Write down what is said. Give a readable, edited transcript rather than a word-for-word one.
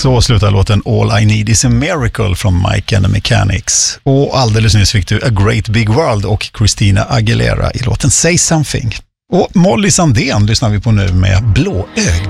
Så slutar låten All I Need Is A Miracle från Mike and the Mechanics. Och alldeles nyss fick du A Great Big World och Christina Aguilera i låten Say Something. Och Molly Sandén lyssnar vi på nu med Blåögd.